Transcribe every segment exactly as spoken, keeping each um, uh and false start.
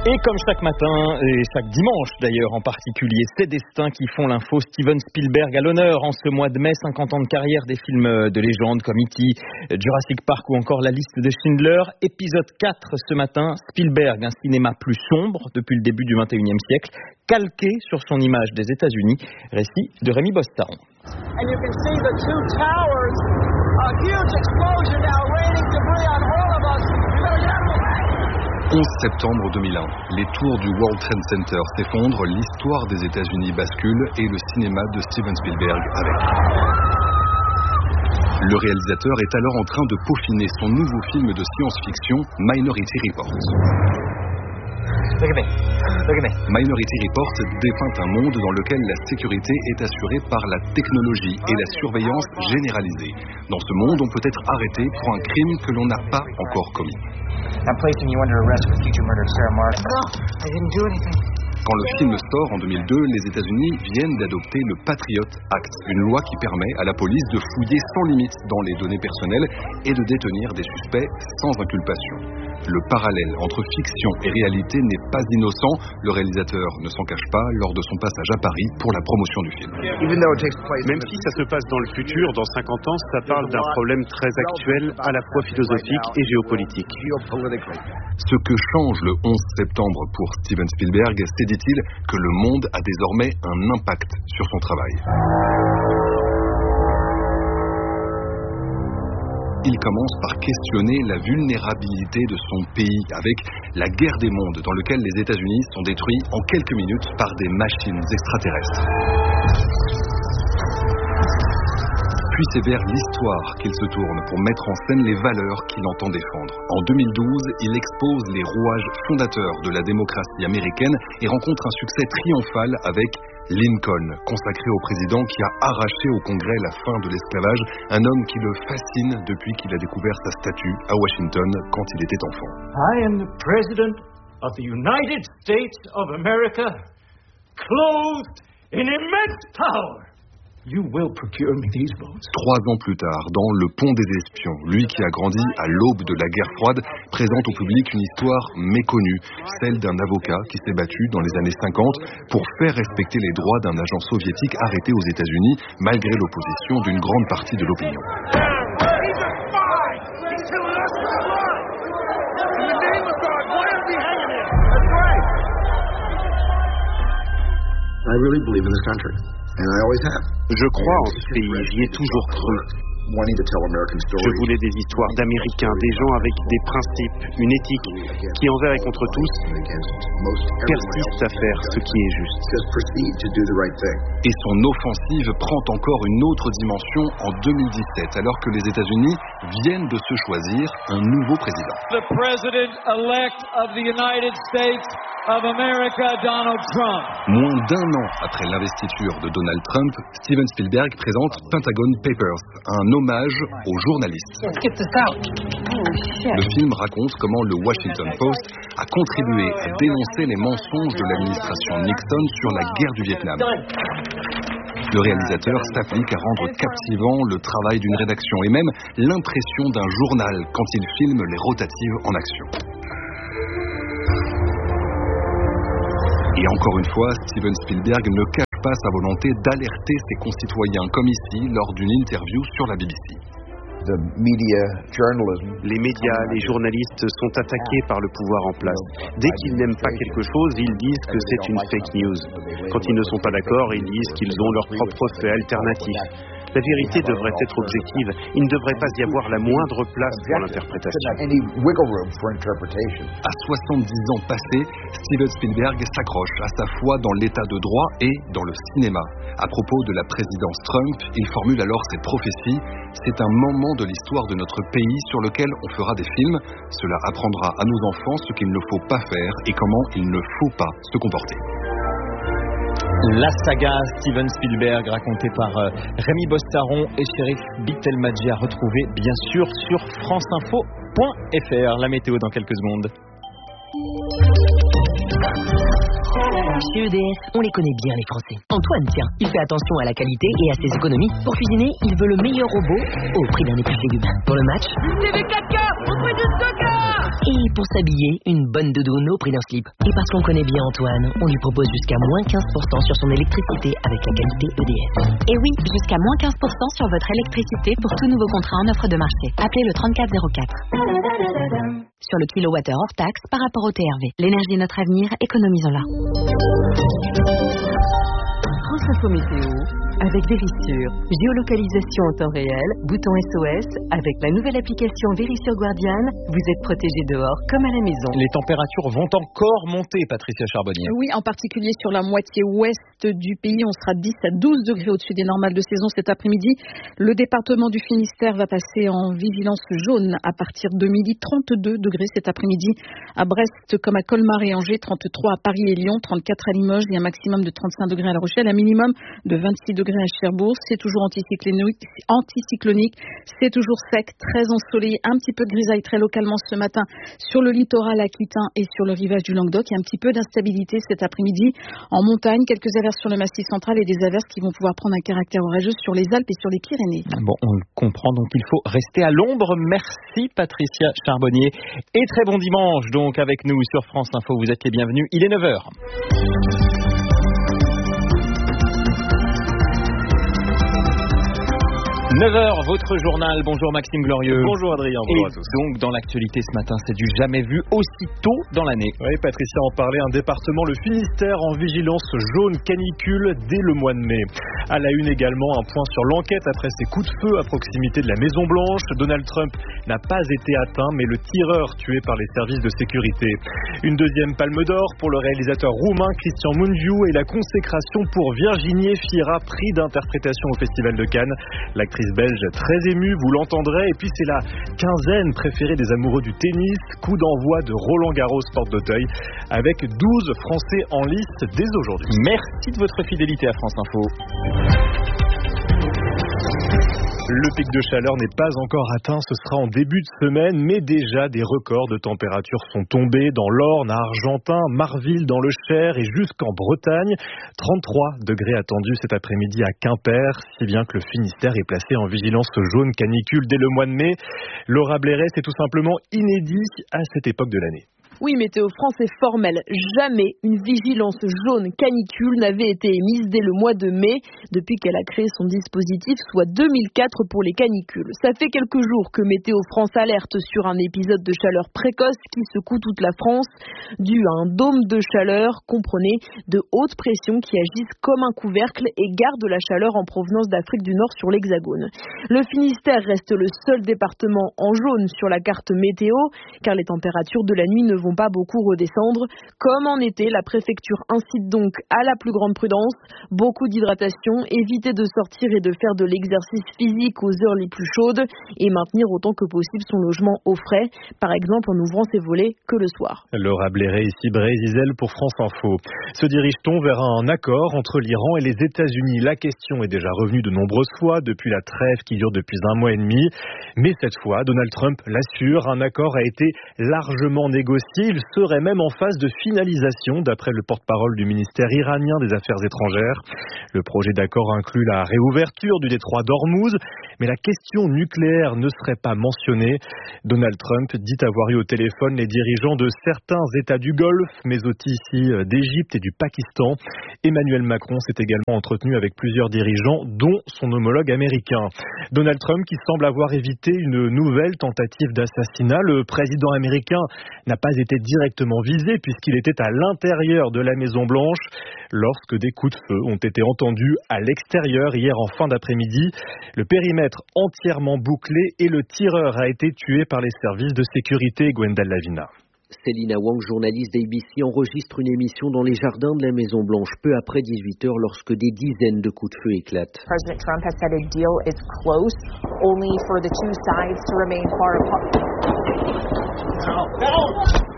Et comme chaque matin, et chaque dimanche d'ailleurs en particulier, ces destins qui font l'info. Steven Spielberg à l'honneur en ce mois de mai, cinquante ans de carrière, des films de légende comme E T, Jurassic Park ou encore La Liste de Schindler. Épisode quatre ce matin, Spielberg, un cinéma plus sombre depuis le début du vingt et unième siècle, calqué sur son image des États-Unis. Récit de Rémi Bostaron. And you can see the two towers, a huge explosion now raining debris on all of us. You better get out of the way. onze septembre deux mille un, les tours du World Trade Center s'effondrent, l'histoire des États-Unis bascule et le cinéma de Steven Spielberg avec. Le réalisateur est alors en train de peaufiner son nouveau film de science-fiction Minority Report. Look at me. Look at me. Minority Report dépeint un monde dans lequel la sécurité est assurée par la technologie et la surveillance généralisée. Dans ce monde, on peut être arrêté pour un crime que l'on n'a pas encore commis. I'm placing you under arrest for future murder of Sarah Martin. No, I didn't do anything. Quand le film sort en deux mille deux, les États-Unis viennent d'adopter le Patriot Act, une loi qui permet à la police de fouiller sans limite dans les données personnelles et de détenir des suspects sans inculpation. Le parallèle entre fiction et réalité n'est pas innocent. Le réalisateur ne s'en cache pas lors de son passage à Paris pour la promotion du film. Même si ça se passe dans le futur, dans cinquante ans, ça parle d'un problème très actuel, à la fois philosophique et géopolitique. Ce que change le onze septembre pour Steven Spielberg, c'est, dit-il, que le monde a désormais un impact sur son travail. Il commence par questionner la vulnérabilité de son pays avec la guerre des mondes dans laquelle les États-Unis sont détruits en quelques minutes par des machines extraterrestres. Puis c'est vers l'histoire qu'il se tourne pour mettre en scène les valeurs qu'il entend défendre. En deux mille douze, il expose les rouages fondateurs de la démocratie américaine et rencontre un succès triomphal avec Lincoln, consacré au président qui a arraché au Congrès la fin de l'esclavage, un homme qui le fascine depuis qu'il a découvert sa statue à Washington quand il était enfant. I am the President of the United States of America, clothed in immense power. You will procure me these votes. Trois ans plus tard, dans Le Pont des Espions, lui qui a grandi à l'aube de la guerre froide, présente au public une histoire méconnue, celle d'un avocat qui s'est battu dans les années cinquante pour faire respecter les droits d'un agent soviétique arrêté aux États-Unis, malgré l'opposition d'une grande partie de l'opinion. I really believe in this country, and I always have. Je crois en ce pays, j'y ai toujours cru. Je voulais des histoires d'Américains, des gens avec des principes, une éthique, qui envers et contre tous persistent à faire ce qui est juste. Et son offensive prend encore une autre dimension en deux mille dix-sept, alors que les États-Unis viennent de se choisir un nouveau président. The President-elect of the United States of America, Donald Trump. Moins d'un an après l'investiture de Donald Trump, Steven Spielberg présente Pentagon Papers, un hommage aux journalistes. Le film raconte comment le Washington Post a contribué à dénoncer les mensonges de l'administration Nixon sur la guerre du Vietnam. Le réalisateur s'applique à rendre captivant le travail d'une rédaction et même l'impression d'un journal quand il filme les rotatives en action. Et encore une fois, Steven Spielberg ne cache pas sa volonté d'alerter ses concitoyens, comme ici, lors d'une interview sur la B B C. Les médias, les journalistes sont attaqués par le pouvoir en place. Dès qu'ils n'aiment pas quelque chose, ils disent que c'est une fake news. Quand ils ne sont pas d'accord, ils disent qu'ils ont leur propre fait alternatif. La vérité devrait être objective. Il ne devrait pas y avoir la moindre place pour l'interprétation. À soixante-dix ans passés, Steven Spielberg s'accroche à sa foi dans l'état de droit et dans le cinéma. À propos de la présidence Trump, il formule alors cette prophétie: c'est un moment de l'histoire de notre pays sur lequel on fera des films. Cela apprendra à nos enfants ce qu'il ne faut pas faire et comment il ne faut pas se comporter. La saga Steven Spielberg racontée par euh, Rémi Bostaron et Chérif Bitelmadji à retrouver bien sûr sur franceinfo point f r. La météo dans quelques secondes. Chez E D F, on les connaît bien les Français. Antoine, tiens, il fait attention à la qualité et à ses économies. Pour cuisiner, il veut le meilleur robot au prix d'un épluche légumes. Pour le match, T V quatre K au prix du stockard. Et pour s'habiller, une bonne doudoune au prix d'un slip. Et parce qu'on connaît bien Antoine, on lui propose jusqu'à moins quinze pour cent sur son électricité avec la qualité E D F. Et oui, jusqu'à moins quinze pour cent sur votre électricité pour tout nouveau contrat en offre de marché. Appelez le trente-quatre zéro quatre. Sur le kilowattheure hors taxe par rapport au T R V. L'énergie est notre avenir, économisons-la. France Info Météo, avec Vérissure. Géolocalisation en temps réel, bouton S O S. Avec la nouvelle application Vérissure Guardian, vous êtes protégé dehors comme à la maison. Les températures vont encore monter, Patricia Charbonnier. Oui, en particulier sur la moitié ouest du pays. On sera dix à douze degrés au-dessus des normales de saison cet après-midi. Le département du Finistère va passer en vigilance jaune à partir de midi. trente-deux degrés cet après-midi à Brest comme à Colmar et Angers, trente-trois à Paris et Lyon, trente-quatre à Limoges et un maximum de trente-cinq degrés à La Rochelle, un minimum de vingt-six degrés à Cherbourg. C'est toujours anticyclonique, anticyclonique, c'est toujours sec, très ensoleillé, un petit peu de grisaille très localement ce matin sur le littoral aquitain et sur le rivage du Languedoc. Il y a un petit peu d'instabilité cet après-midi en montagne, quelques averses sur le massif central et des averses qui vont pouvoir prendre un caractère orageux sur les Alpes et sur les Pyrénées. Bon, on le comprend, donc il faut rester à l'ombre. Merci Patricia Charbonnier et très bon dimanche donc avec nous sur France Info. Vous êtes les bienvenus, il est neuf heures. neuf heures, votre journal. Bonjour Maxime Glorieux. Bonjour Adrien, bonjour et à tous. Donc dans l'actualité ce matin, c'est du jamais vu aussi tôt dans l'année. Oui, Patricia en parlait, un département, le Finistère, en vigilance jaune canicule dès le mois de mai. À la une également, un point sur l'enquête après ces coups de feu à proximité de la Maison Blanche. Donald Trump n'a pas été atteint, mais le tireur tué par les services de sécurité. Une deuxième palme d'or pour le réalisateur roumain Cristian Mungiu et la consécration pour Virginie Efira, prix d'interprétation au Festival de Cannes. L'actrice belge très émue, vous l'entendrez. Et puis c'est la quinzaine préférée des amoureux du tennis. Coup d'envoi de Roland Garros porte d'Auteuil avec douze Français en lice dès aujourd'hui. Merci de votre fidélité à France Info. Le pic de chaleur n'est pas encore atteint, ce sera en début de semaine, mais déjà des records de température sont tombés dans l'Orne, à Argentin, Marville dans le Cher et jusqu'en Bretagne. trente-trois degrés attendus cet après-midi à Quimper, si bien que le Finistère est placé en vigilance jaune canicule dès le mois de mai. Laura Blairet, c'est tout simplement inédit à cette époque de l'année. Oui, Météo France est formelle. Jamais une vigilance jaune canicule n'avait été émise dès le mois de mai, depuis qu'elle a créé son dispositif, soit deux mille quatre pour les canicules. Ça fait quelques jours que Météo France alerte sur un épisode de chaleur précoce qui secoue toute la France, dû à un dôme de chaleur, comprenez, de haute pression qui agissent comme un couvercle et gardent la chaleur en provenance d'Afrique du Nord sur l'Hexagone. Le Finistère reste le seul département en jaune sur la carte météo, car les températures de la nuit ne vont vont pas beaucoup redescendre. Comme en été, la préfecture incite donc à la plus grande prudence, beaucoup d'hydratation, éviter de sortir et de faire de l'exercice physique aux heures les plus chaudes et maintenir autant que possible son logement au frais, par exemple en ouvrant ses volets que le soir. Laura Blairet, ici Brésil pour France Info. Se dirige-t-on vers un accord entre l'Iran et les États-Unis? La question est déjà revenue de nombreuses fois depuis la trêve qui dure depuis un mois et demi. Mais cette fois, Donald Trump l'assure, un accord a été largement négocié. Il serait même en phase de finalisation, d'après le porte-parole du ministère iranien des Affaires étrangères. Le projet d'accord inclut la réouverture du détroit d'Ormuz, mais la question nucléaire ne serait pas mentionnée. Donald Trump dit avoir eu au téléphone les dirigeants de certains États du Golfe, mais aussi d'Égypte et du Pakistan. Emmanuel Macron s'est également entretenu avec plusieurs dirigeants, dont son homologue américain. Donald Trump qui semble avoir évité une nouvelle tentative d'assassinat. Le président américain n'a pas été directement visé puisqu'il était à l'intérieur de la Maison Blanche lorsque des coups de feu ont été entendus à l'extérieur hier en fin d'après-midi. Le périmètre entièrement bouclé et le tireur a été tué par les services de sécurité. Gwendal Lavina. Célina Wang, journaliste d'A B C, enregistre une émission dans les jardins de la Maison Blanche peu après dix-huit heures lorsque des dizaines de coups de feu éclatent. President Trump has said a deal is close, only for the two sides to remain far apart.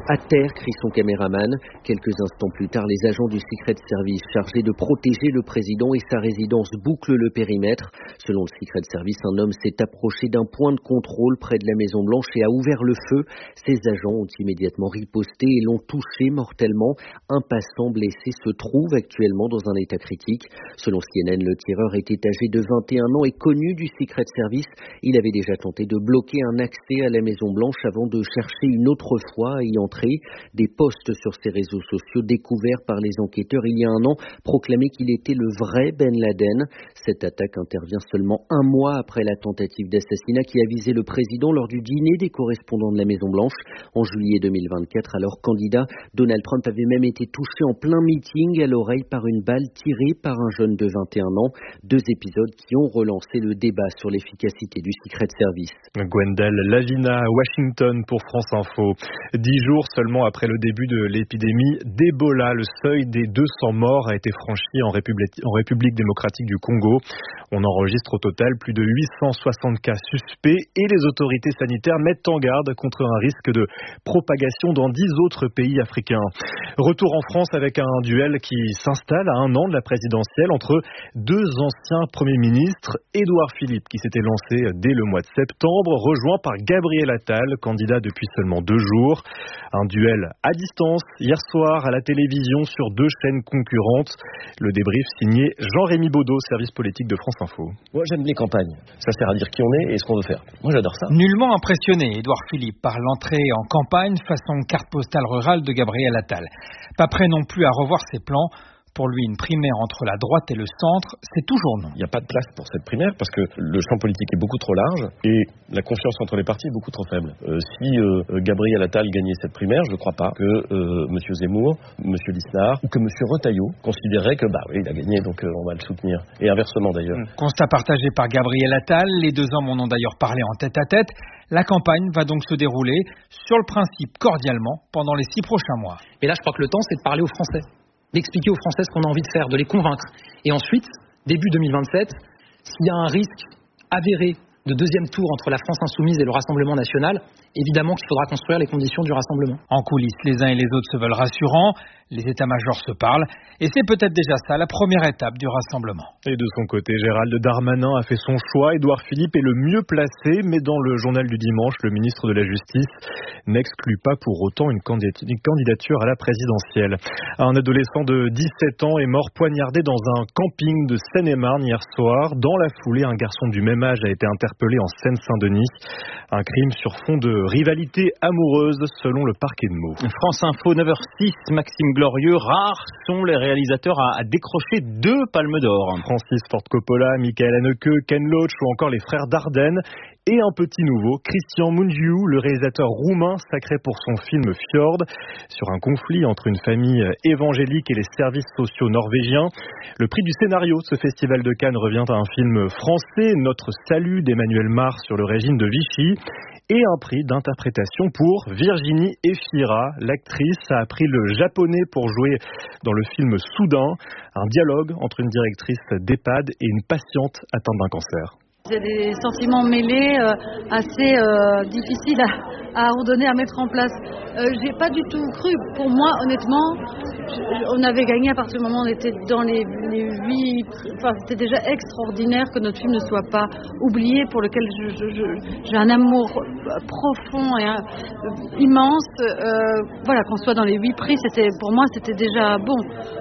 À terre, crie son caméraman. Quelques instants plus tard, les agents du Secret Service chargés de protéger le président et sa résidence bouclent le périmètre. Selon le Secret Service, un homme s'est approché d'un point de contrôle près de la Maison Blanche et a ouvert le feu. Ses agents ont immédiatement riposté et l'ont touché mortellement. Un passant blessé se trouve actuellement dans un état critique. Selon C N N, le tireur était âgé de vingt et un ans et connu du Secret Service. Il avait déjà tenté de bloquer un accès à la Maison Blanche avant de chercher une autre fois à y entrer. Des posts sur ses réseaux sociaux découverts par les enquêteurs il y a un an proclamaient qu'il était le vrai Ben Laden. Cette attaque intervient seulement un mois après la tentative d'assassinat qui a visé le président lors du dîner des correspondants de la Maison Blanche. En juillet deux mille vingt-quatre, alors candidat, Donald Trump avait même été touché en plein meeting à l'oreille par une balle tirée par un jeune de vingt et un ans. Deux épisodes qui ont relancé le débat sur l'efficacité du Secret Service. Gwendal Lavina, Washington pour France Info. Dix jours seulement après le début de l'épidémie d'Ebola, le seuil des deux cents morts a été franchi en République, en République démocratique du Congo. On enregistre au total plus de huit cent soixante cas suspects et les autorités sanitaires mettent en garde contre un risque de propagation dans dix autres pays africains. Retour en France avec un duel qui s'installe à un an de la présidentielle entre deux anciens premiers ministres. Édouard Philippe, qui s'était lancé dès le mois de septembre, rejoint par Gabriel Attal, candidat depuis seulement deux jours. Un duel à distance hier soir à la télévision sur deux chaînes concurrentes. Le débrief signé Jean-Rémy Baudot, service politique de France Info. Moi j'aime les campagnes, ça sert à dire qui on est et ce qu'on veut faire. Moi j'adore ça. Nullement impressionné, Édouard Philippe, par l'entrée en campagne façon carte postale rurale de Gabriel Attal. Pas prêt non plus à revoir ses plans. Pour lui, une primaire entre la droite et le centre, c'est toujours non. Il n'y a pas de place pour cette primaire parce que le champ politique est beaucoup trop large et la confiance entre les partis est beaucoup trop faible. Euh, si euh, Gabriel Attal gagnait cette primaire, je ne crois pas que euh, M. Zemmour, M. Lisnard ou que M. Retailleau considéraient que bah oui, il a gagné donc euh, on va le soutenir. Et inversement d'ailleurs. Mmh. Constat partagé par Gabriel Attal, les deux hommes en ont d'ailleurs parlé en tête à tête. La campagne va donc se dérouler sur le principe cordialement pendant les six prochains mois. Et là, je crois que le temps, c'est de parler aux Français, d'expliquer aux Français ce qu'on a envie de faire, de les convaincre. Et ensuite, début deux mille vingt-sept, s'il y a un risque avéré de deuxième tour entre la France insoumise et le Rassemblement national, évidemment qu'il faudra construire les conditions du rassemblement. En coulisses, les uns et les autres se veulent rassurants, les états-majors se parlent, et c'est peut-être déjà ça la première étape du rassemblement. Et de son côté, Gérald Darmanin a fait son choix. Édouard Philippe est le mieux placé, mais dans le journal du dimanche, le ministre de la Justice n'exclut pas pour autant une candidature à la présidentielle. Un adolescent de dix-sept ans est mort poignardé dans un camping de Seine-et-Marne hier soir. Dans la foulée, un garçon du même âge a été interpellé en Seine-Saint-Denis. Un crime sur fond de rivalité amoureuse, selon le parquet de Meaux. France Info, neuf heures six, Maxime Glorieux. Rares sont les réalisateurs à, à décrocher deux palmes d'or. Francis Ford Coppola, Michael Haneke, Ken Loach ou encore les frères Dardenne. Et un petit nouveau, Christian Mungiu, le réalisateur roumain sacré pour son film Fjord, sur un conflit entre une famille évangélique et les services sociaux norvégiens. Le prix du scénario de ce festival de Cannes revient à un film français, Notre salut d'Emmanuel Mar sur le régime de Vichy. Et un prix d'interprétation pour Virginie Efira. L'actrice a appris le japonais pour jouer dans le film Soudain, un dialogue entre une directrice d'EHPAD et une patiente atteinte d'un cancer. C'est des sentiments mêlés euh, assez euh, difficiles à, à ordonner, à mettre en place. Euh, j'ai pas du tout cru. Pour moi, honnêtement, je, on avait gagné à partir du moment où on était dans les, les huit. Enfin, c'était déjà extraordinaire que notre film ne soit pas oublié, pour lequel je, je, je, j'ai un amour profond et un, euh, immense. Euh, voilà, qu'on soit dans les huit prix, c'était pour moi, c'était déjà bon.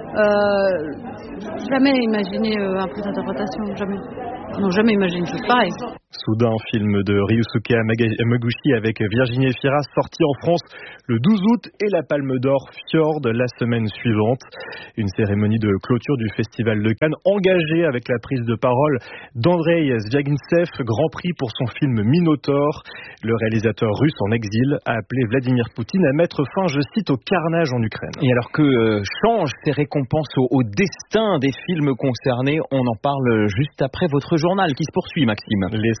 Euh, jamais imaginé euh, un prix d'interprétation, jamais. Non, jamais imaginé une chose pareille. Soudain, film de Ryusuke Hamaguchi avec Virginie Efira, sorti en France le douze août, et la Palme d'Or Fjord la semaine suivante. Une cérémonie de clôture du Festival de Cannes engagée avec la prise de parole d'Andrei Zvягintsev, Grand Prix pour son film Minotaur. Le réalisateur russe en exil a appelé Vladimir Poutine à mettre fin, je cite, au carnage en Ukraine. Et alors que euh, changent ces récompenses au, au destin des films concernés, on en parle juste après votre journal qui se poursuit, Maxime. Les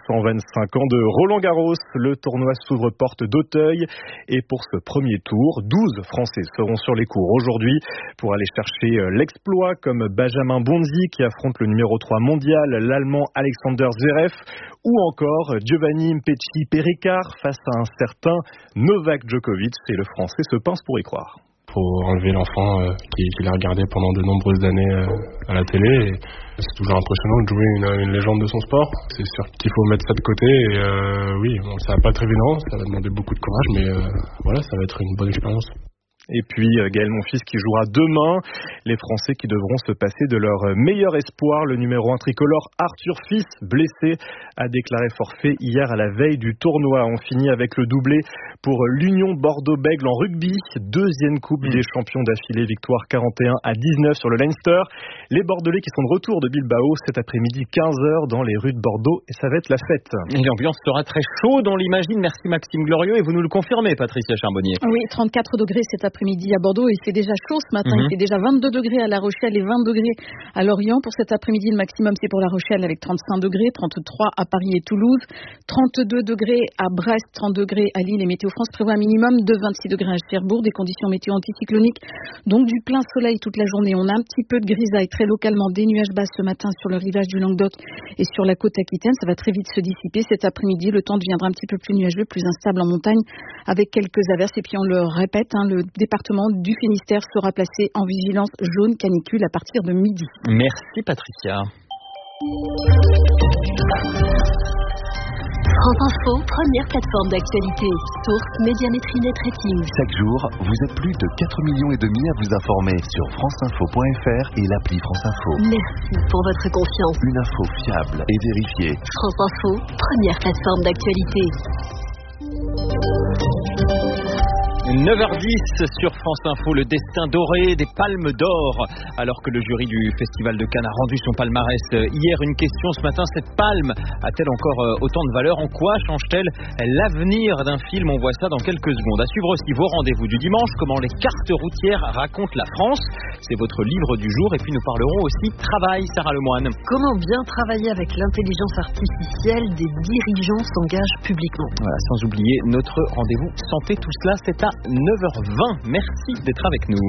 cent vingt-cinq ans de Roland Garros. Le tournoi s'ouvre porte d'Auteuil et pour ce premier tour, douze Français seront sur les cours aujourd'hui pour aller chercher l'exploit comme Benjamin Bonzi qui affronte le numéro trois mondial, l'Allemand Alexander Zverev, ou encore Giovanni Mpetshi Perricard face à un certain Novak Djokovic, et le Français se pince pour y croire. Pour enlever l'enfant euh, qui, qui l'a regardé pendant de nombreuses années euh, à la télé. Et c'est toujours impressionnant de jouer une, une légende de son sport. C'est sûr qu'il faut mettre ça de côté. Et euh, oui, bon, ça va pas être évident, ça va demander beaucoup de courage, mais euh, voilà, ça va être une bonne expérience. Et puis Gaël Monfils qui jouera demain. Les Français qui devront se passer de leur meilleur espoir. Le numéro un tricolore Arthur Fils, blessé, a déclaré forfait hier à la veille du tournoi. On finit avec le doublé pour l'Union Bordeaux-Bègles en rugby. Deuxième Coupe mmh. des champions d'affilée, victoire quarante et un à dix-neuf sur le Leinster. Les Bordelais qui sont de retour de Bilbao cet après-midi quinze heures dans les rues de Bordeaux et ça va être la fête. Et l'ambiance sera très chaude, on l'imagine. Merci Maxime Glorieux et vous nous le confirmez, Patricia Charbonnier. Oui, trente-quatre degrés cet après-midi à Bordeaux. Il fait déjà chaud ce matin. Mm-hmm. Il fait déjà vingt-deux degrés à La Rochelle et vingt degrés à Lorient. Pour cet après-midi, le maximum c'est pour La Rochelle avec trente-cinq degrés, trente-trois à Paris et Toulouse, trente-deux degrés à Brest, trente degrés à Lille. Et Météo France prévoit un minimum de vingt-six degrés à Cherbourg. Des conditions météo anticycloniques, donc du plein soleil toute la journée. On a un petit peu de grisaille, très localement des nuages bas ce matin sur le rivage du Languedoc et sur la côte aquitaine. Ça va très vite se dissiper cet après-midi. Le temps deviendra un petit peu plus nuageux, plus instable en montagne avec quelques averses. Et puis on le répète, hein, le département du Finistère sera placé en vigilance jaune canicule à partir de midi. Merci Patricia. France Info, première plateforme d'actualité. Source Médiamétrie Net Rating. Chaque jour, vous êtes plus de quatre millions et demi à vous informer sur franceinfo point f r et l'appli France Info. Merci pour votre confiance. Une info fiable et vérifiée. France Info, première plateforme d'actualité. neuf heures dix sur France Info, le destin doré des Palmes d'Or. Alors que le jury du Festival de Cannes a rendu son palmarès hier, une question ce matin, cette palme a-t-elle encore autant de valeur? En quoi change-t-elle l'avenir d'un film? On voit ça dans quelques secondes. À suivre aussi vos rendez-vous du dimanche, comment les cartes routières racontent la France. C'est votre livre du jour. Et puis nous parlerons aussi travail, Sarah Lemoine. Comment bien travailler avec l'intelligence artificielle? Des dirigeants s'engagent publiquement. Voilà, sans oublier notre rendez-vous santé. Tout cela, c'est à neuf heures vingt. Merci d'être avec nous.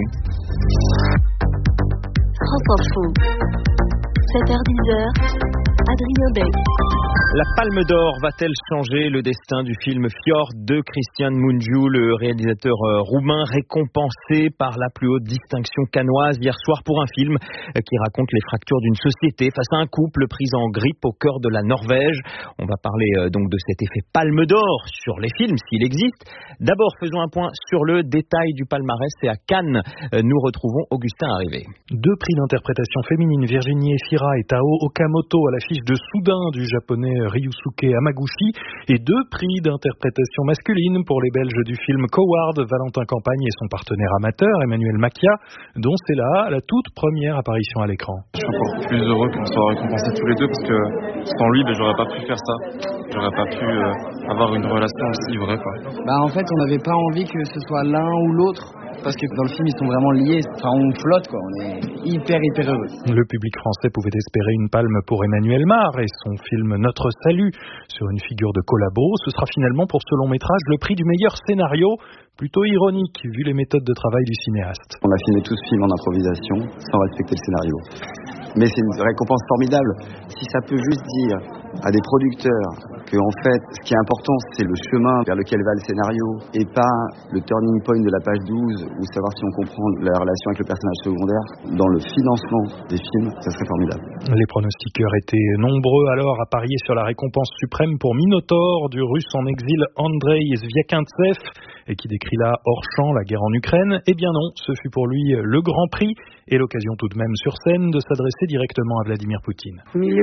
France Info, sept heures dix, Adrien Beck. La Palme d'Or va-t-elle changer le destin du film Fjord de Christian Mungiu, le réalisateur roumain récompensé par la plus haute distinction cannoise hier soir pour un film qui raconte les fractures d'une société face à un couple pris en grippe au cœur de la Norvège. On va parler donc de cet effet Palme d'Or sur les films, s'il existe. D'abord, faisons un point sur le détail du palmarès. C'est à Cannes. Nous retrouvons Augustin Arrivé. Deux prix d'interprétation féminine, Virginie Efira et Tao Okamoto à l'affiche de Soudain du japonais Ryusuke Hamaguchi, et deux prix d'interprétation masculine pour les Belges du film Coward, Valentin Campagne et son partenaire amateur Emmanuel Macchia, dont c'est là la toute première apparition à l'écran. Je suis encore plus heureux qu'on soit récompensés tous les deux parce que sans lui, ben, j'aurais pas pu faire ça. J'aurais pas pu euh, avoir une relation aussi vraie, quoi. Bah en fait, on n'avait pas envie que ce soit l'un ou l'autre. Parce que dans le film, ils sont vraiment liés. Enfin, on flotte, quoi. On est hyper, hyper heureux. Le public français pouvait espérer une palme pour Emmanuel Mar et son film Notre Salut sur une figure de collabo. Ce sera finalement pour ce long métrage le prix du meilleur scénario. Plutôt ironique, vu les méthodes de travail du cinéaste. On a filmé tout ce film en improvisation, sans respecter le scénario. Mais c'est une récompense formidable. Si ça peut juste dire à des producteurs que, en fait, ce qui est important, c'est le chemin vers lequel va le scénario et pas le turning point de la page douze ou savoir si on comprend la relation avec le personnage secondaire dans le financement des films, ça serait formidable. Les pronostiqueurs étaient nombreux alors à parier sur la récompense suprême pour Minotaur du russe en exil Andrei Zviakintsev et qui décrit là hors champ la guerre en Ukraine. Eh bien non, ce fut pour lui le grand prix et l'occasion tout de même sur scène de s'adresser directement à Vladimir Poutine.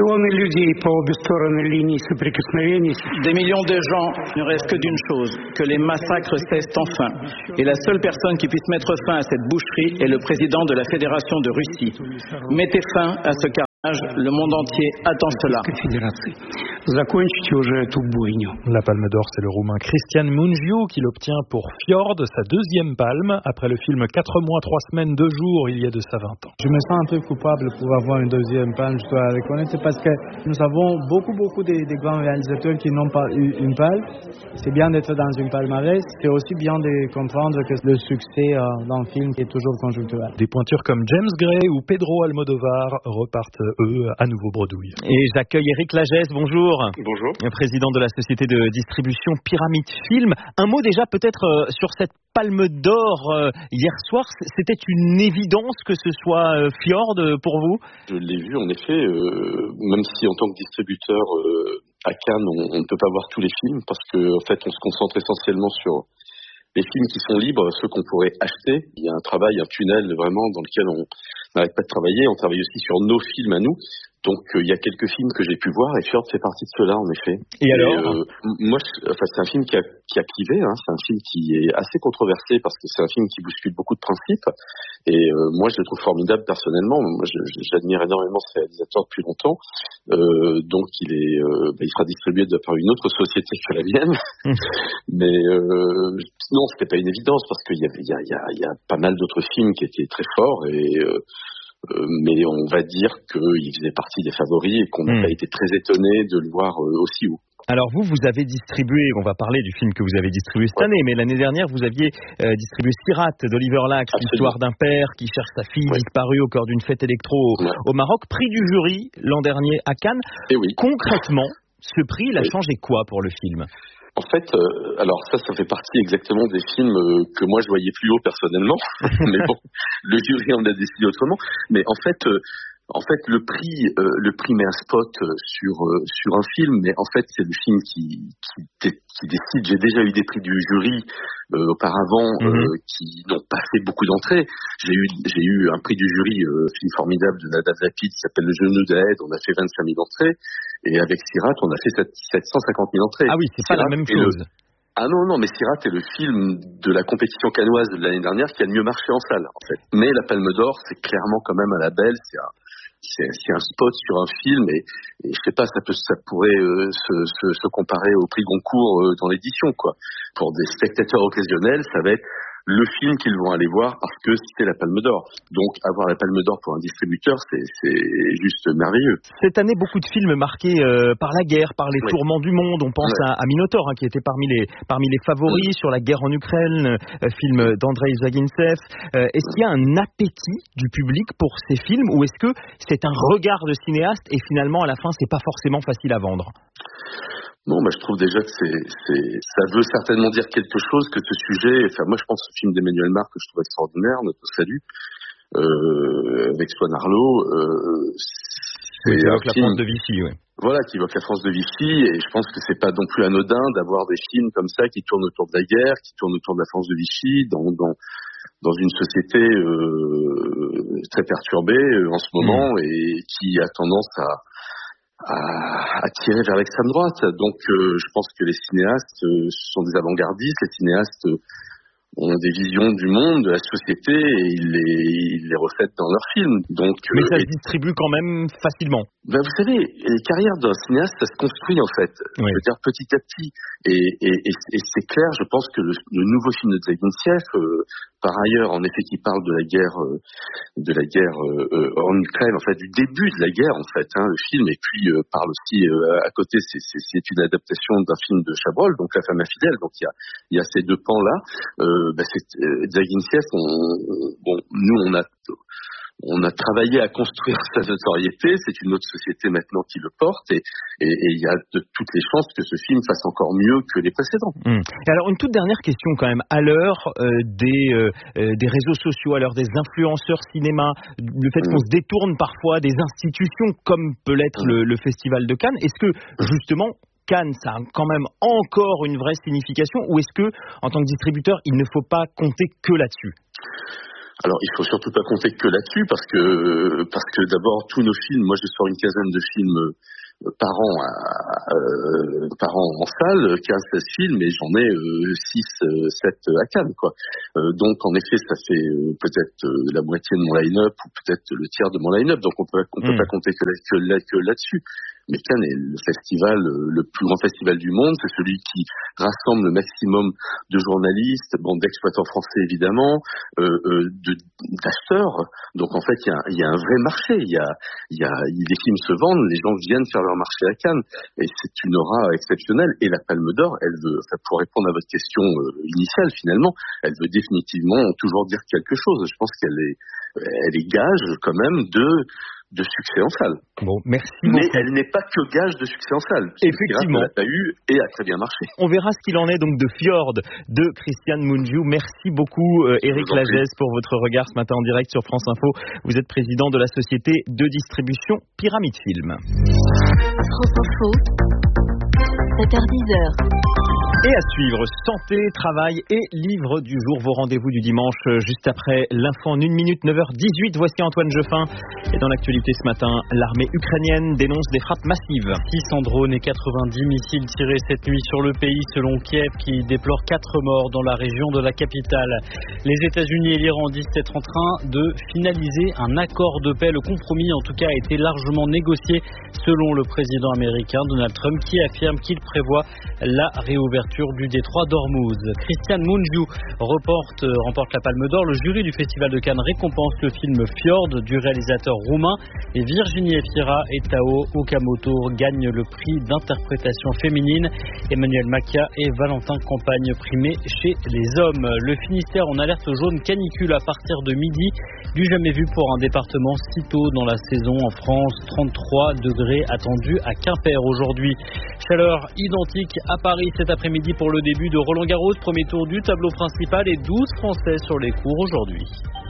Des millions de gens ne restent que d'une chose, que les massacres cessent enfin. Et la seule personne qui puisse mettre fin à cette boucherie est le président de la Fédération de Russie. Mettez fin à ce carnage, le monde entier attend cela. закончите уже эту буйню. La Palme d'Or, c'est le Roumain Cristian Mungiu qui l'obtient pour Fjord, sa deuxième palme, après le film quatre mois, trois semaines, deux jours, il y a de ça vingt ans. Je me sens un peu coupable pour avoir une deuxième palme, je dois reconnaître, parce que nous avons beaucoup, beaucoup de, de grands réalisateurs qui n'ont pas eu une palme. C'est bien d'être dans une palmarès, c'est aussi bien de comprendre que le succès euh, d'un film est toujours conjoncturel. Des pointures comme James Gray ou Pedro Almodovar repartent, eux, à nouveau bredouille. Et j'accueille Éric Lagesse, bonjour. Bonjour. Président de la société de distribution Pyramide Film. Un mot déjà peut-être euh, sur cette Palme d'Or euh, hier soir. C'était une évidence que ce soit euh, Fjord euh, pour vous? Je l'ai vu en effet, euh, même si en tant que distributeur euh, à Cannes, on, on ne peut pas voir tous les films parce qu'en en fait on se concentre essentiellement sur les films qui sont libres, ceux qu'on pourrait acheter. Il y a un travail, un tunnel vraiment dans lequel on n'arrête pas de travailler. On travaille aussi sur nos films à nous. Donc euh, il y a quelques films que j'ai pu voir et Fjord fait partie de ceux-là en effet. Et, et alors euh, moi, enfin, c'est un film qui a, qui a clivé, hein. C'est un film qui est assez controversé parce que c'est un film qui bouscule beaucoup de principes. Et euh, moi, je le trouve formidable personnellement. Moi, je, j'admire énormément ce réalisateur depuis longtemps. Euh, donc il est, euh, bah, il sera distribué de par une autre société que la mienne. Mais euh, non, c'était pas une évidence parce qu'il y avait, il y a, il y a, il y a pas mal d'autres films qui étaient très forts et euh, Euh, mais on va dire qu'il faisait partie des favoris et qu'on n'a mmh. pas été très étonné de le voir euh, aussi haut. Alors vous, vous avez distribué, on va parler du film que vous avez distribué cette ouais. année, mais l'année dernière, vous aviez euh, distribué Sirat d'Oliver Lacks, l'histoire d'un père qui cherche sa fille ouais. disparue au cœur d'une fête électro au, ouais. au Maroc, prix du jury l'an dernier à Cannes. Et oui. Concrètement, ce prix, il a oui. changé quoi pour le film ? En fait, euh, alors ça, ça fait partie exactement des films euh, que moi je voyais plus haut personnellement. Mais bon, le jury en a décidé autrement. Mais en fait, euh, en fait, le prix, euh, le prix met un spot euh, sur euh, sur un film, mais en fait, c'est le film qui qui, qui décide. J'ai déjà eu des prix du jury euh, auparavant euh, mm-hmm. qui n'ont pas fait beaucoup d'entrées. J'ai eu j'ai eu un prix du jury, euh, film formidable de Nadav Lapid qui s'appelle Le Genou d'Aed. On a fait vingt-cinq mille entrées. Et avec Sirat, on a fait sept cent cinquante mille entrées. Ah oui, c'est Sirat pas la même chose. Le... Ah non, non, mais Sirat est le film de la compétition cannoise de l'année dernière qui a le mieux marché en salle, en fait. Mais la Palme d'Or, c'est clairement quand même un label, c'est un, c'est, c'est un spot sur un film, et, et je sais pas, ça peut, ça pourrait euh, se, se, se comparer au prix Goncourt euh, dans l'édition, quoi. Pour des spectateurs occasionnels, ça va être le film qu'ils vont aller voir parce que c'est la Palme d'Or. Donc avoir la Palme d'Or pour un distributeur, c'est, c'est juste merveilleux. Cette année, beaucoup de films marqués euh, par la guerre, par les oui. tourments du monde. On pense oui. à, à Minotaur, hein, qui était parmi les parmi les favoris oui. sur la guerre en Ukraine, euh, film d'Andrei Zvagintsev. Euh, est-ce qu'il y a un appétit du public pour ces films ou est-ce que c'est un regard de cinéaste et finalement à la fin c'est pas forcément facile à vendre? Non, bah, je trouve déjà que c'est, c'est, ça veut certainement dire quelque chose que ce sujet. Enfin, moi, je pense au film d'Emmanuel Mar que je trouve extraordinaire, Notre Salut, euh, avec Swan Arlo. Euh, c'est oui, qui évoque la France de Vichy, oui. Voilà, qui évoque la France de Vichy, et je pense que c'est pas non plus anodin d'avoir des films comme ça qui tournent autour de la guerre, qui tournent autour de la France de Vichy, dans dans dans une société euh, très perturbée euh, en ce moment mmh. et qui a tendance à à, à tirer vers l'extrême droite. Donc euh, je pense que les cinéastes euh, sont des avant-gardistes, les cinéastes euh, ont des visions du monde, de la société, et ils les, ils les reflètent dans leurs films. Donc, mais ça euh, se distribue quand même facilement. Ben vous savez, les carrières d'un cinéaste, ça se construit en fait. Oui. Je veux dire petit à petit. Et, et, et, et c'est clair, je pense que le, le nouveau film de Zvagintsev, euh, par ailleurs, en effet, qui parle de la guerre, euh, de la guerre euh, en Ukraine, en fait, du début de la guerre, en fait, hein, le film, et puis euh, parle aussi euh, à côté, c'est, c'est, c'est une adaptation d'un film de Chabrol, donc La femme infidèle. Donc il y a, il y a ces deux pans là. Euh, ben, c'est euh, Zvagintsev. On, bon, nous, on a On a travaillé à construire sa notoriété, c'est une autre société maintenant qui le porte, et il y a de toutes les chances que ce film fasse encore mieux que les précédents. Mmh. Et alors une toute dernière question quand même, à l'heure euh, des, euh, des réseaux sociaux, à l'heure des influenceurs cinéma, le fait mmh. qu'on se détourne parfois des institutions comme peut l'être mmh. le, le Festival de Cannes, est-ce que justement Cannes, ça a quand même encore une vraie signification, ou est-ce que, en tant que distributeur, il ne faut pas compter que là-dessus ? Alors, il faut surtout pas compter que là-dessus, parce que parce que d'abord tous nos films, moi je sors une quinzaine de films par an à, euh, par an en salle, quinze seize films, et j'en ai euh, six sept à Cannes, quoi. Euh, donc en effet, ça fait euh, peut-être euh, la moitié de mon line-up ou peut-être le tiers de mon line-up. Donc on peut on peut mmh. pas compter que, là, que, là, que là-dessus. mais Cannes est le festival, le plus grand festival du monde. C'est celui qui rassemble le maximum de journalistes, bon, d'exploitants français évidemment, euh, euh, de, d'acheteurs. Donc en fait, il y a, y a un vrai marché. Il y a, il y a, les films se vendent, les gens viennent faire leur marché à Cannes, et c'est une aura exceptionnelle. Et la Palme d'Or, elle veut, enfin, pour répondre à votre question euh, initiale, finalement, elle veut définitivement toujours dire quelque chose. Je pense qu'elle est, elle est gage quand même de de succès en salle. Bon, merci. Mais beaucoup. elle n'est pas que gage de succès en salle. Effectivement. Elle a eu et a très bien marché. On verra ce qu'il en est donc de Fjord de Christian Mungiu. Merci beaucoup euh, Éric Lagesse pour votre regard ce matin en direct sur France Info. Vous êtes président de la société de distribution Pyramide Film. France Info, sept heures dix. Et à suivre, santé, travail et livre du jour. Vos rendez-vous du dimanche, juste après l'info en une minute, neuf heures dix-huit. Voici Antoine Jeffin. Et dans l'actualité ce matin, l'armée ukrainienne dénonce des frappes massives. six cents drones et quatre-vingt-dix missiles tirés cette nuit sur le pays, selon Kiev, qui déplore quatre morts dans la région de la capitale. Les États-Unis et l'Iran disent être en train de finaliser un accord de paix. Le compromis, en tout cas, a été largement négocié, selon le président américain Donald Trump, qui affirme qu'il prévoit la réouverture du détroit d'Ormuz. Christian Mungiu reporte, remporte la Palme d'Or. Le jury du Festival de Cannes récompense le film Fjord du réalisateur roumain, et Virginie Efira et Tao Okamoto gagnent le prix d'interprétation féminine. Emmanuel Macchia et Valentin Campagne primés chez les hommes. Le Finistère en alerte jaune canicule à partir de midi, du jamais vu pour un département si tôt dans la saison en France. trente-trois degrés attendus à Quimper aujourd'hui. Chaleur identique à Paris cet après-midi pour le début de Roland Garros, premier tour du tableau principal, et douze Français sur les cours aujourd'hui.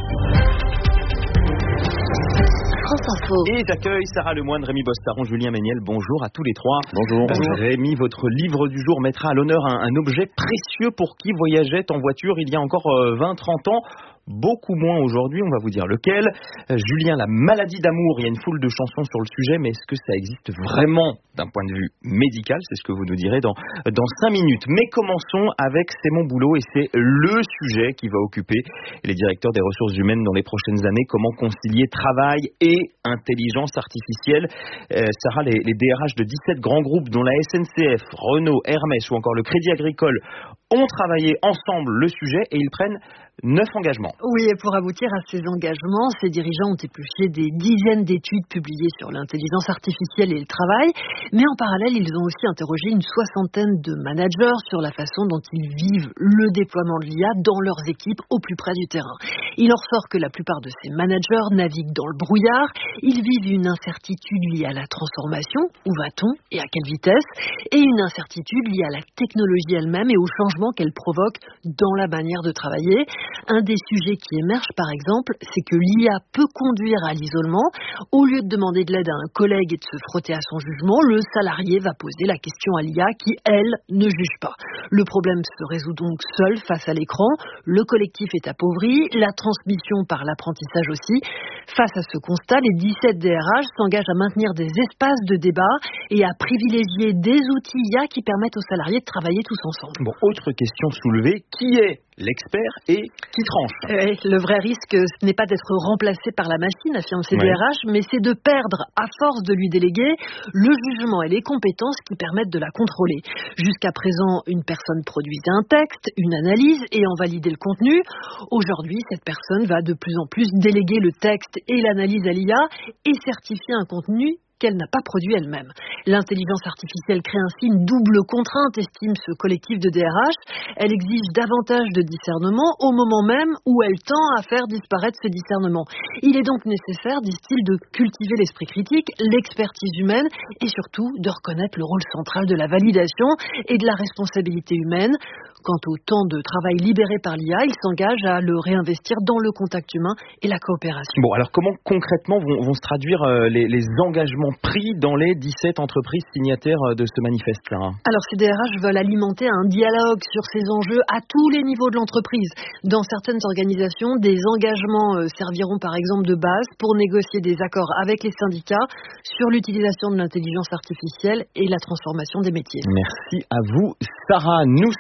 Et j'accueille Sarah Lemoine, Rémi Bostaron, Julien Méniel. Bonjour à tous les trois. Bonjour. Bonjour. Rémi, votre livre du jour mettra à l'honneur un, un objet précieux pour qui voyageait en voiture il y a encore euh, vingt trente ans. Beaucoup moins aujourd'hui, on va vous dire lequel. Euh, Julien, la maladie d'amour, il y a une foule de chansons sur le sujet, mais est-ce que ça existe vraiment d'un point de vue médical? C'est ce que vous nous direz dans, dans cinq minutes. Mais commençons avec C'est mon boulot, et c'est le sujet qui va occuper les directeurs des ressources humaines dans les prochaines années. Comment concilier travail et intelligence artificielle? euh, Sarah, les, les D R H de dix-sept grands groupes, dont la S N C F, Renault, Hermès ou encore le Crédit Agricole, ont travaillé ensemble le sujet et ils prennent neuf engagements. Oui, et pour aboutir à ces engagements, ces dirigeants ont épluché des dizaines d'études publiées sur l'intelligence artificielle et le travail, mais en parallèle, ils ont aussi interrogé une soixantaine de managers sur la façon dont ils vivent le déploiement de l'I A dans leurs équipes au plus près du terrain. Il en ressort que la plupart de ces managers naviguent dans le brouillard, ils vivent une incertitude liée à la transformation, où va-t-on et à quelle vitesse, et une incertitude liée à la technologie elle-même et au changement qu'elle provoque dans la manière de travailler. Un des sujets qui émerge, par exemple, c'est que l'I A peut conduire à l'isolement. Au lieu de demander de l'aide à un collègue et de se frotter à son jugement, le salarié va poser la question à l'I A qui, elle, ne juge pas. Le problème se résout donc seul face à l'écran. Le collectif est appauvri, la transmission par l'apprentissage aussi. Face à ce constat, les dix-sept D R H s'engagent à maintenir des espaces de débat et à privilégier des outils I A qui permettent aux salariés de travailler tous ensemble. Bon, autre question soulevée, qui est l'expert et qui tranche? euh, Le vrai risque, ce n'est pas d'être remplacé par la machine, affirme ces ouais. D R H, mais c'est de perdre, à force de lui déléguer, le jugement et les compétences qui permettent de la contrôler. Jusqu'à présent, une personne produisait un texte, une analyse et en validait le contenu. Aujourd'hui, cette personne va de plus en plus déléguer le texte et l'analyse à l'I A et certifier un contenu qu'elle n'a pas produit elle-même. L'intelligence artificielle crée ainsi une double contrainte, estime ce collectif de D R H. Elle exige davantage de discernement au moment même où elle tend à faire disparaître ce discernement. Il est donc nécessaire, disent-ils, de cultiver l'esprit critique, l'expertise humaine et surtout de reconnaître le rôle central de la validation et de la responsabilité humaine. Quant au temps de travail libéré par l'I A, il s'engage à le réinvestir dans le contact humain et la coopération. Bon, alors comment concrètement vont, vont se traduire euh, les, les engagements pris dans les dix-sept entreprises signataires de ce manifeste, Sarah? Alors, ces D R H veulent alimenter un dialogue sur ces enjeux à tous les niveaux de l'entreprise. Dans certaines organisations, des engagements euh, serviront par exemple de base pour négocier des accords avec les syndicats sur l'utilisation de l'intelligence artificielle et la transformation des métiers. Merci à vous, Sarah. Nous sommes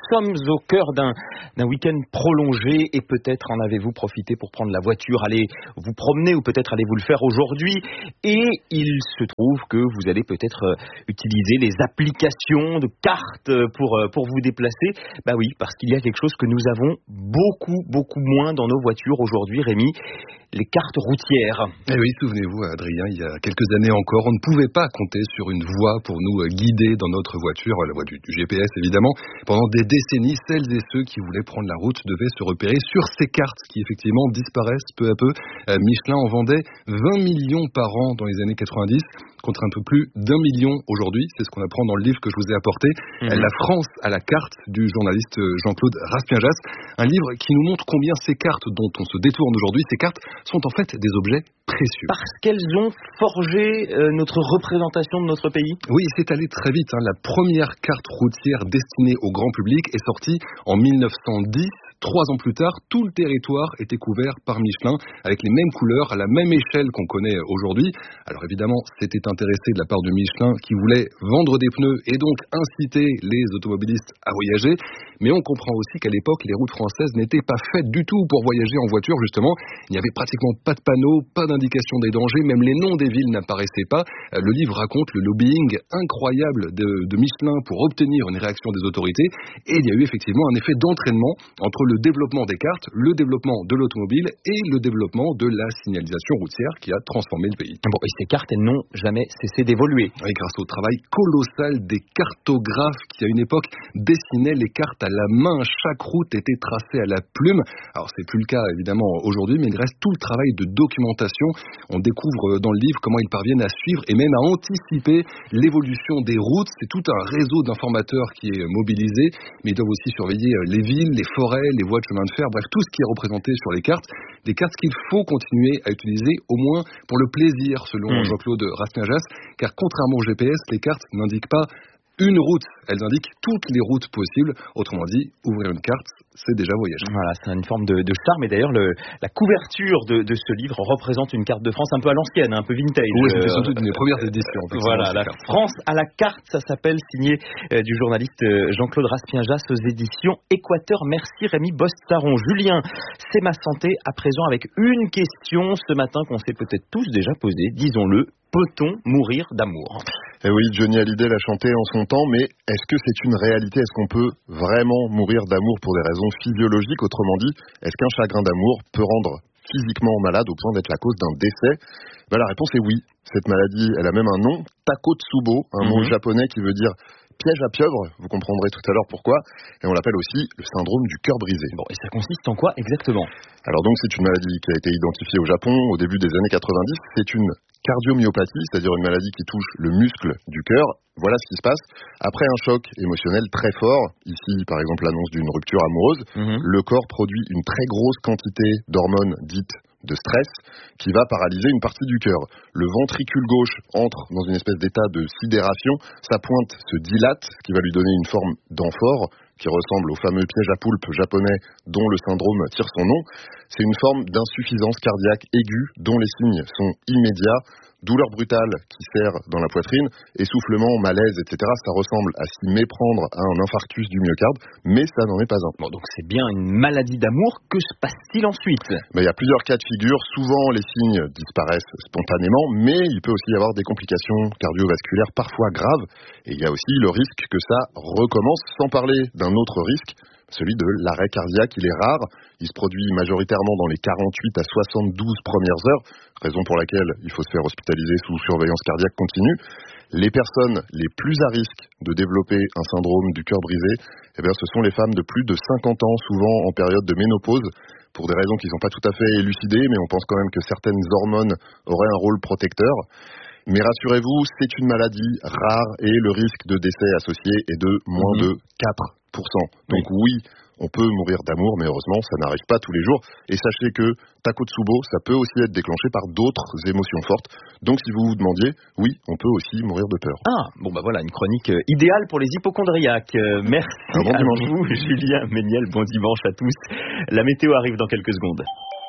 au cœur d'un, d'un week-end prolongé et peut-être en avez-vous profité pour prendre la voiture, aller vous promener ou peut-être allez-vous le faire aujourd'hui. Et il se trouve que vous allez peut-être utiliser les applications de cartes pour, pour vous déplacer. Bah oui, parce qu'il y a quelque chose que nous avons beaucoup, beaucoup moins dans nos voitures aujourd'hui, Rémi. Les cartes routières. Eh oui, souvenez-vous, Adrien, il y a quelques années encore, on ne pouvait pas compter sur une voie pour nous guider dans notre voiture, la voie du, du G P S évidemment. Pendant des décennies, celles et ceux qui voulaient prendre la route devaient se repérer sur ces cartes qui effectivement disparaissent peu à peu. Euh, Michelin en vendait vingt millions par an dans les années quatre-vingt-dix, contre un peu plus d'un million aujourd'hui. C'est ce qu'on apprend dans le livre que je vous ai apporté. Mmh. La France à la carte du journaliste Jean-Claude Raspienjas. Un livre qui nous montre combien ces cartes dont on se détourne aujourd'hui, ces cartes sont en fait des objets précieux. Parce qu'elles ont forgé euh, notre représentation de notre pays. Oui, c'est allé très vite. Hein. La première carte routière destinée au grand public est sortie en mille neuf cent dix. Trois ans plus tard, tout le territoire était couvert par Michelin, avec les mêmes couleurs, à la même échelle qu'on connaît aujourd'hui. Alors évidemment, c'était intéressé de la part de Michelin qui voulait vendre des pneus et donc inciter les automobilistes à voyager. Mais on comprend aussi qu'à l'époque, les routes françaises n'étaient pas faites du tout pour voyager en voiture, justement. Il n'y avait pratiquement pas de panneaux, pas d'indication des dangers, même les noms des villes n'apparaissaient pas. Le livre raconte le lobbying incroyable de, de Michelin pour obtenir une réaction des autorités. Et il y a eu effectivement un effet d'entraînement entre le développement des cartes, le développement de l'automobile et le développement de la signalisation routière qui a transformé le pays. Bon, et ces cartes, elles n'ont jamais cessé d'évoluer. Et grâce au travail colossal des cartographes qui, à une époque, dessinaient les cartes à la main. Chaque route était tracée à la plume. Alors, c'est plus le cas, évidemment, aujourd'hui, mais il reste tout le travail de documentation. On découvre dans le livre comment ils parviennent à suivre et même à anticiper l'évolution des routes. C'est tout un réseau d'informateurs qui est mobilisé, mais ils doivent aussi surveiller les villes, les forêts, les voies de chemin de fer, bref, tout ce qui est représenté sur les cartes. Des cartes qu'il faut continuer à utiliser, au moins pour le plaisir, selon mmh. Jean-Claude Raspienjas, car contrairement au G P S, les cartes n'indiquent pas une route, elles indiquent toutes les routes possibles. Autrement dit, ouvrir une carte, c'est déjà voyager. Voilà, c'est une forme de, de charme. Et d'ailleurs, le, la couverture de, de ce livre représente une carte de France un peu à l'ancienne, un peu vintage. Oui, c'était surtout une des premières éditions. Voilà, la carte. France à la carte, ça s'appelle, signé euh, du journaliste euh, Jean-Claude Raspienjas aux éditions Équateur. Merci Rémi Bostaron. Julien, c'est ma santé à présent avec une question ce matin qu'on s'est peut-être tous déjà posée, disons-le. Peut-on mourir d'amour ? Eh oui, Johnny Hallyday l'a chanté en son temps, mais est-ce que c'est une réalité ? Est-ce qu'on peut vraiment mourir d'amour pour des raisons physiologiques ? Autrement dit, est-ce qu'un chagrin d'amour peut rendre physiquement malade au point d'être la cause d'un décès ? Ben, la réponse est oui. Cette maladie, elle a même un nom, Takotsubo, un mot mm-hmm. japonais qui veut dire piège à pieuvre, vous comprendrez tout à l'heure pourquoi, et on l'appelle aussi le syndrome du cœur brisé. Bon, et ça consiste en quoi exactement ? Alors donc c'est une maladie qui a été identifiée au Japon au début des années quatre-vingt-dix, c'est une cardiomyopathie, c'est-à-dire une maladie qui touche le muscle du cœur. Voilà ce qui se passe. Après un choc émotionnel très fort, ici par exemple l'annonce d'une rupture amoureuse, mmh. le corps produit une très grosse quantité d'hormones dites de stress qui va paralyser une partie du cœur. Le ventricule gauche entre dans une espèce d'état de sidération, sa pointe se dilate, ce qui va lui donner une forme d'amphore qui ressemble au fameux piège à poulpe japonais dont le syndrome tire son nom. C'est une forme d'insuffisance cardiaque aiguë dont les signes sont immédiats. Douleur brutale qui serre dans la poitrine, essoufflement, malaise, et cetera. Ça ressemble à s'y méprendre à un infarctus du myocarde, mais ça n'en est pas un. Bon, donc c'est bien une maladie d'amour. Que se passe-t-il ensuite ? Ben, il y a plusieurs cas de figure. Souvent, les signes disparaissent spontanément, mais il peut aussi y avoir des complications cardiovasculaires parfois graves. Et il y a aussi le risque que ça recommence, sans parler d'un autre risque, celui de l'arrêt cardiaque. Il est rare, il se produit majoritairement dans les quarante-huit à soixante-douze premières heures, raison pour laquelle il faut se faire hospitaliser sous surveillance cardiaque continue. Les personnes les plus à risque de développer un syndrome du cœur brisé, eh bien, ce sont les femmes de plus de cinquante ans, souvent en période de ménopause, pour des raisons qui ne sont pas tout à fait élucidées, mais on pense quand même que certaines hormones auraient un rôle protecteur. Mais rassurez-vous, c'est une maladie rare et le risque de décès associé est de moins mmh. de quatre pour cent. Donc oui, on peut mourir d'amour, mais heureusement, ça n'arrive pas tous les jours. Et sachez que Takotsubo, ça peut aussi être déclenché par d'autres émotions fortes. Donc si vous vous demandiez, oui, on peut aussi mourir de peur. Ah, bon bah voilà, une chronique idéale pour les hypochondriaques. Merci Un bon à dimanche. vous, Julien Méniel. Bon dimanche à tous. La météo arrive dans quelques secondes.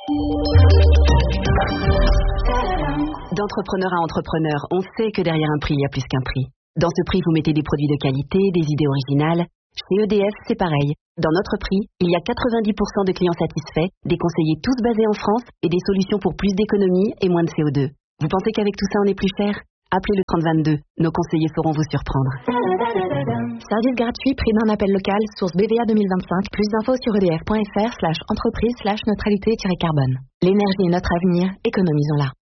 D'entrepreneur à entrepreneur, on sait que derrière un prix, il y a plus qu'un prix. Dans ce prix, vous mettez des produits de qualité, des idées originales. Chez E D F, c'est pareil. Dans notre prix, il y a quatre-vingt-dix pour cent de clients satisfaits, des conseillers tous basés en France et des solutions pour plus d'économie et moins de C O deux. Vous pensez qu'avec tout ça, on est plus cher ? Appelez le trente vingt-deux. Nos conseillers sauront vous surprendre. Service gratuit, prix d'un appel local, source B V A deux mille vingt-cinq. Plus d'infos sur edf.fr slash entreprise slash neutralité-carbone. L'énergie est notre avenir, économisons-la.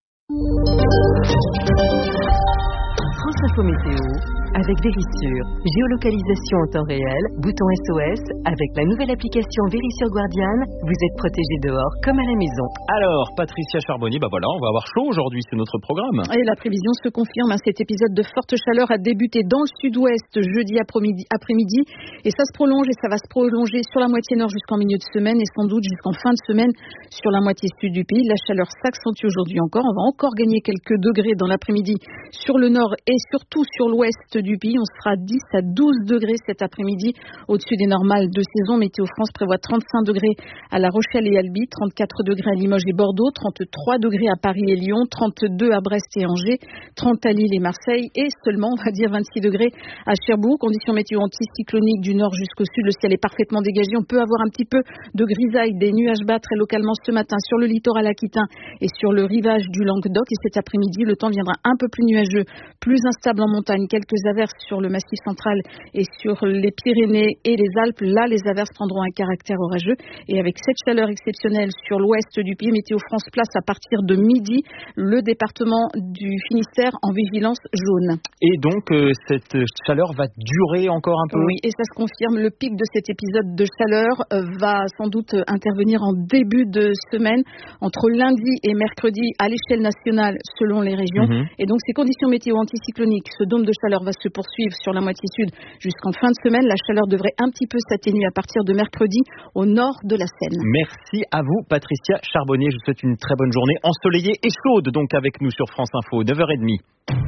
France Info Météo avec Vérissure. Géolocalisation en temps réel, bouton S O S. Avec la nouvelle application Vérissure Guardian, vous êtes protégé dehors comme à la maison. Alors, Patricia Charbonnier, bah voilà, on va avoir chaud aujourd'hui, c'est notre programme. Et la prévision se confirme, hein, cet épisode de forte chaleur a débuté dans le sud-ouest jeudi après-midi, après-midi et ça se prolonge et ça va se prolonger sur la moitié nord jusqu'en milieu de semaine et sans doute jusqu'en fin de semaine sur la moitié sud du pays. La chaleur s'accentue aujourd'hui encore, on va encore gagner quelques degrés dans l'après-midi sur le nord et surtout sur l'ouest du pays. On sera dix à douze degrés cet après-midi au-dessus des normales de saison. Météo France prévoit trente-cinq degrés à La Rochelle et Albi, trente-quatre degrés à Limoges et Bordeaux, trente-trois degrés à Paris et Lyon, trente-deux à Brest et Angers, trente à Lille et Marseille et seulement, on va dire, vingt-six degrés à Cherbourg. Conditions météo anticycloniques du nord jusqu'au sud. Le ciel est parfaitement dégagé. On peut avoir un petit peu de grisaille, des nuages bas très localement ce matin sur le littoral aquitain et sur le rivage du Languedoc. Et cet après-midi, le temps viendra un peu plus nuageux, plus instable en montagne. Quelques averses sur le Massif central et sur les Pyrénées et les Alpes. Là, les averses prendront un caractère orageux. Et avec cette chaleur exceptionnelle sur l'ouest du pays, Météo France place à partir de midi le département du Finistère en vigilance jaune. Et donc, euh, cette chaleur va durer encore un peu ? Oui, et ça se confirme. Le pic de cet épisode de chaleur euh, va sans doute intervenir en début de semaine, entre lundi et mercredi à l'échelle nationale, selon les régions. Mmh. Et donc, ces conditions météo anticycloniques, ce dôme de chaleur va se poursuivre sur la moitié sud jusqu'en fin de semaine. La chaleur devrait un petit peu s'atténuer à partir de mercredi au nord de la Seine. Merci à vous, Patricia Charbonnier. Je vous souhaite une très bonne journée ensoleillée et chaude, donc avec nous sur France Info, neuf heures trente.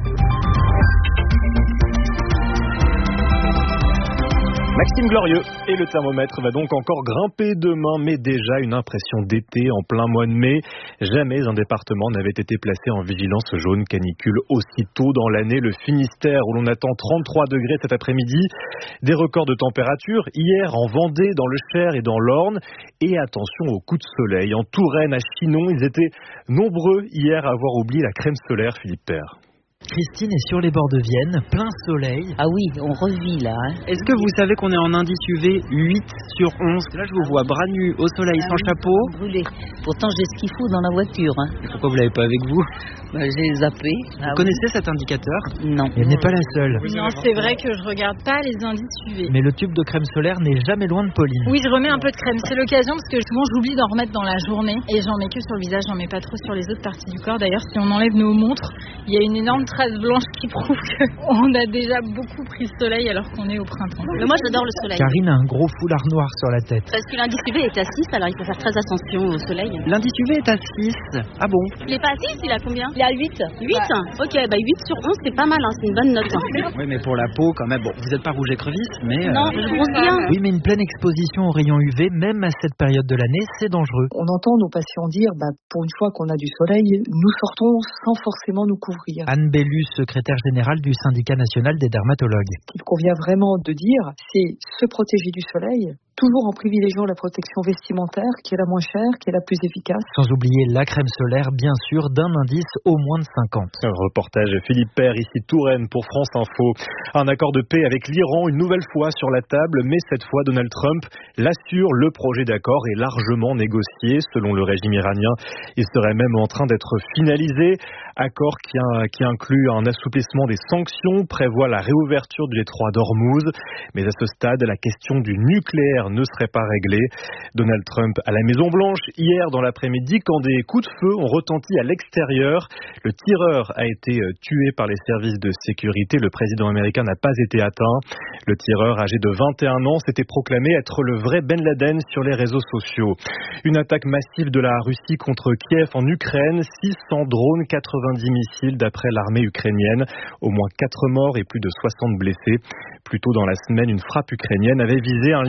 Maxime Glorieux. Et le thermomètre va donc encore grimper demain, mais déjà une impression d'été en plein mois de mai. Jamais un département n'avait été placé en vigilance jaune canicule aussi tôt dans l'année. Le Finistère, où l'on attend trente-trois degrés cet après-midi. Des records de température hier en Vendée, dans le Cher et dans l'Orne. Et attention aux coups de soleil. En Touraine, à Chinon, ils étaient nombreux hier à avoir oublié la crème solaire, Philippe Père. Christine est sur les bords de Vienne, plein soleil. Ah oui, on revit là. Hein. Est-ce que vous savez qu'on est en indice U V huit sur onze? Là, je vous vois bras nus, au soleil, ah sans oui, chapeau. Brûlé. Pourtant, j'ai ce qu'il faut dans la voiture. Hein. Et pourquoi vous l'avez pas avec vous? Bah, j'ai zappé. Vous ah connaissez oui. cet indicateur? Non. Elle n'est pas la seule. Non, c'est vrai que je regarde pas les indices U V. Mais le tube de crème solaire n'est jamais loin de Pauline. Oui, je remets un peu de crème. C'est l'occasion parce que souvent, j'oublie d'en remettre dans la journée. Et j'en mets que sur le visage, j'en mets pas trop sur les autres parties du corps. D'ailleurs, si on enlève nos montres, il y a une énorme trace blanche qui prouve qu'on a déjà beaucoup pris le soleil alors qu'on est au printemps. Mais moi j'adore le soleil. Karine a un gros foulard noir sur la tête. Parce que l'indice U V est à six, alors il faut faire très attention au soleil. L'indice U V est à six. Ah bon? Il est pas à six, il a combien? Il est à huit. huit ouais. Ok, bah huit sur onze c'est pas mal, hein, c'est une bonne note. Oui, mais pour la peau quand même, bon, vous n'êtes pas rouge écrevisse, mais... Non, euh... je bronze bien. Oui, mais une pleine exposition aux rayons U V, même à cette période de l'année, c'est dangereux. On entend nos patients dire, bah, pour une fois qu'on a du soleil, nous sortons sans forcément nous couvrir. Anne Bellu, secrétaire générale du syndicat national des dermatologues. Ce qu'il convient vraiment de dire, c'est se protéger du soleil, toujours en privilégiant la protection vestimentaire, qui est la moins chère, qui est la plus efficace. Sans oublier la crème solaire, bien sûr, d'un indice au moins de cinquante. Un reportage Philippe Père, ici Touraine, pour France Info. Un accord de paix avec l'Iran, une nouvelle fois sur la table, mais cette fois, Donald Trump l'assure, le projet d'accord est largement négocié. Selon le régime iranien, il serait même en train d'être finalisé. Accord qui, a, qui inclut un assouplissement des sanctions, prévoit la réouverture du détroit d'Ormuz. Mais à ce stade, la question du nucléaire ne serait pas réglée. Donald Trump à la Maison-Blanche hier dans l'après-midi quand des coups de feu ont retenti à l'extérieur. Le tireur a été tué par les services de sécurité. Le président américain n'a pas été atteint. Le tireur âgé de vingt et un ans s'était proclamé être le vrai Ben Laden sur les réseaux sociaux. Une attaque massive de la Russie contre Kiev en Ukraine. six cents drones, quatre-vingt-dix missiles d'après l'armée ukrainienne. Au moins quatre morts et plus de soixante blessés. Plus tôt dans la semaine, une frappe ukrainienne avait visé un lycée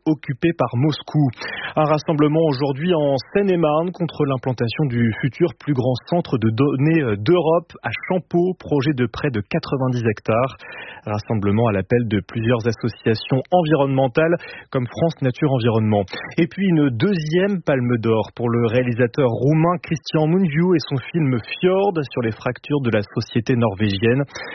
occupée par Moscou. Un rassemblement aujourd'hui en Seine-et-Marne contre l'implantation du futur plus grand centre de données d'Europe à Champeaux, projet de près de quatre-vingt-dix hectares. Rassemblement à l'appel de plusieurs associations environnementales comme France Nature Environnement. Et puis une deuxième palme d'or pour le réalisateur roumain Cristian Mungiu et son film Fjord sur les fractures de la société norvégienne.